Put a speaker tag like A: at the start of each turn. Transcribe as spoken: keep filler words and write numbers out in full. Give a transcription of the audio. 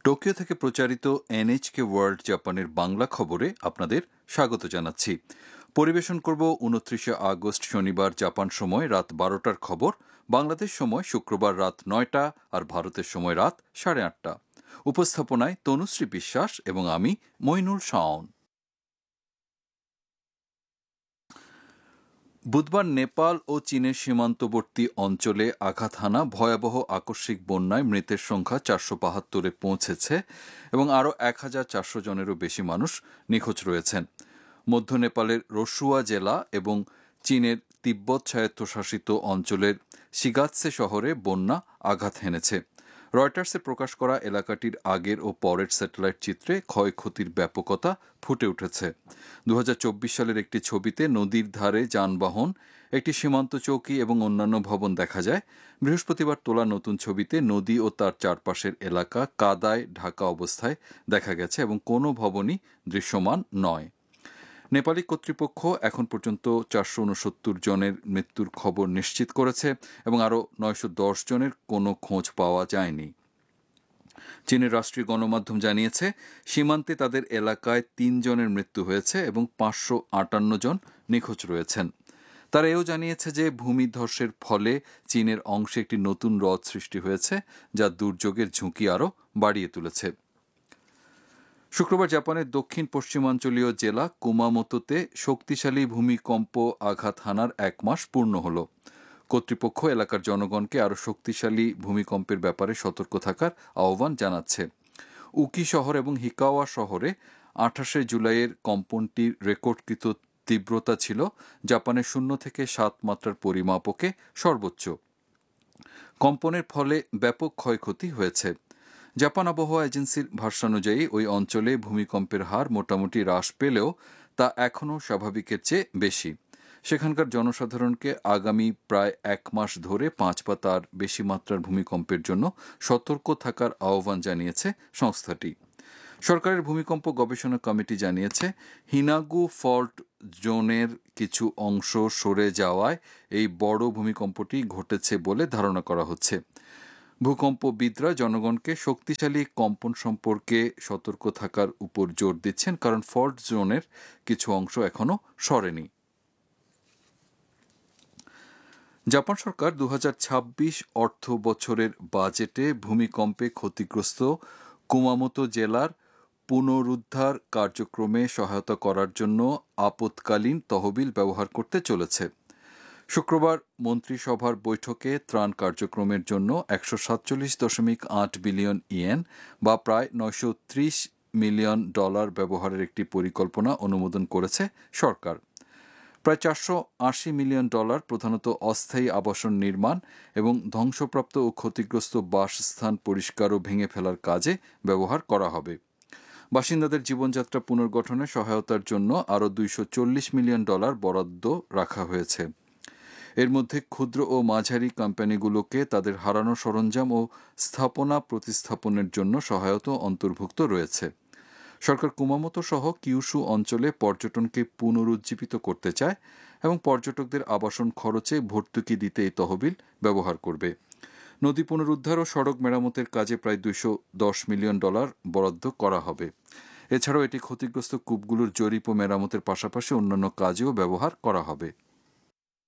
A: Tokyo থেকে প্রচারিত NHK world জাপানের বাংলা খবরে আপনাদের স্বাগত জানাচ্ছি। পরিবেশন করব উনত্রিশে আগস্ট শনিবার জাপান সময় রাত বারোটার খবর, বাংলাদেশ সময় শুক্রবার রাত নয়টা আর ভারতের সময় রাত সাড়ে আটটা। উপস্থাপনায় তনুশ্রী বিশ্বাস এবং আমি মইনুল শাওন। বুধবার নেপাল ও চীনের সীমান্তবর্তী অঞ্চলে আঘাত হানা ভয়াবহ আকস্মিক বন্যায় মৃতের সংখ্যা চারশো বাহাত্তরে পৌঁছেছে এবং আরও এক হাজার চারশো জনেরও বেশি মানুষ নিখোঁজ রয়েছেন। মধ্য নেপালের রসুয়া জেলা এবং চীনের তিব্বত স্বায়ত্তশাসিত অঞ্চলের সিগাৎসে শহরে বন্যা আঘাত হেনেছে। রয়টার্সে প্রকাশ করা এলাকাটির আগের ও পরের স্যাটেলাইট চিত্রে ক্ষয়ক্ষতির ব্যাপকতা ফুটে উঠেছে। দু হাজার চব্বিশ সালের একটি ছবিতে নদীর ধারে যানবাহন, একটি সীমান্ত চৌকি এবং অন্যান্য ভবন দেখা যায়। বৃহস্পতিবার তোলা নতুন ছবিতে নদী ও তার চারপাশের এলাকা কাদায় ঢাকা অবস্থায় দেখা গেছে এবং কোনো ভবনই দৃশ্যমান নয়। নেপালি কর্তৃপক্ষ এখন পর্যন্ত চারশো উনসত্তর জনের মৃত্যুর খবর নিশ্চিত করেছে এবং আরও নয়শো দশ জনের কোনো খোঁজ পাওয়া যায়নি। চীনের রাষ্ট্রীয় গণমাধ্যম জানিয়েছে সীমান্তে তাদের এলাকায় তিন জনের মৃত্যু হয়েছে এবং পাঁচশো আটান্ন জন নিখোঁজ রয়েছেন। তারা এও জানিয়েছে যে ভূমিধসের ফলে চীনের অংশে একটি নতুন হ্রদ সৃষ্টি হয়েছে, যা দুর্যোগের ঝুঁকি আরও বাড়িয়ে তুলেছে। শুক্রবার জাপানের দক্ষিণ পশ্চিমাঞ্চলীয় জেলা কুমামোতোতে শক্তিশালী ভূমিকম্প আঘাত হানার এক মাস পূর্ণ হল। কর্তৃপক্ষ এলাকার জনগণকে আরও শক্তিশালী ভূমিকম্পের ব্যাপারে সতর্ক থাকার আহ্বান জানাচ্ছে। উকি শহর এবং হিকাওয়া শহরে আঠাশে জুলাইয়ের কম্পনটির রেকর্ডকৃত তীব্রতা ছিল জাপানের শূন্য থেকে সাত মাত্রার পরিমাপকে সর্বোচ্চ। কম্পনের ফলে ব্যাপক ক্ষয়ক্ষতি হয়েছে। জাপান আবহাওয়া এজেন্সির ভাষ্যানুযায়ী ওই অঞ্চলে ভূমিকম্পের হার মোটামুটি হ্রাস পেলেও তা এখনও স্বাভাবিকের চেয়ে বেশি। সেখানকার জনসাধারণকে আগামী প্রায় এক মাস ধরে পাঁচ বা তার বেশি মাত্রার ভূমিকম্পের জন্য সতর্ক থাকার আহ্বান জানিয়েছে সংস্থাটি। সরকারের ভূমিকম্প গবেষণা কমিটি জানিয়েছে হিনাগু ফল্ট জোনের কিছু অংশ সরে যাওয়ায় এই বড় ভূমিকম্পটি ঘটেছে বলে ধারণা করা হচ্ছে। ভূকম্পবিদরা জনগণকে শক্তিশালী কম্পন সম্পর্কে সতর্ক থাকার উপর জোর দিচ্ছেন, কারণ ফল্ট জোনের কিছু অংশ এখনও সরেনি। জাপান সরকার দু হাজার ছাব্বিশ অর্থ বছরের বাজেটে ভূমিকম্পে ক্ষতিগ্রস্ত কুমামোতো জেলার পুনরুদ্ধার কার্যক্রমে সহায়তা করার জন্য আপৎকালীন তহবিল ব্যবহার করতে চলেছে। শুক্রবার মন্ত্রিসভার বৈঠকে ত্রাণ কার্যক্রমের জন্য একশো সাতচল্লিশ দশমিক আট বিলিয়ন ইয়েন বা প্রায় নয়শো ত্রিশ মিলিয়ন ডলার ব্যবহারের একটি পরিকল্পনা অনুমোদন করেছে সরকার। প্রায় চারশো আশি মিলিয়ন ডলার প্রধানত অস্থায়ী আবাসন নির্মাণ এবং ধ্বংসপ্রাপ্ত ও ক্ষতিগ্রস্ত বাসস্থান পরিষ্কার ও ভেঙে ফেলার কাজে ব্যবহার করা হবে। বাসিন্দাদের জীবনযাত্রা পুনর্গঠনে সহায়তার জন্য আরও দুইশো চল্লিশ মিলিয়ন ডলার বরাদ্দ রাখা হয়েছে। এর মধ্যে ক্ষুদ্র ও মাঝারি কোম্পানিগুলোকে তাদের হারানো সরঞ্জাম ও স্থাপনা প্রতিস্থাপনের জন্য সহায়তা অন্তর্ভুক্ত রয়েছে। সরকার কুমামোতো সহ কিউশু অঞ্চলে পর্যটনকে পুনরুজ্জীবিত করতে চায় এবং পর্যটকদের আবাসন খরচে ভর্তুকি দিতে এই তহবিল ব্যবহার করবে। নদী পুনরুদ্ধার ও সড়ক মেরামতের কাজে প্রায় দুইশো দশ মিলিয়ন ডলার বরাদ্দ করা হবে। এছাড়াও এটি ক্ষতিগ্রস্ত কূপগুলোর জরিপ ও মেরামতের পাশাপাশি অন্যান্য কাজেও ব্যবহার করা হবে।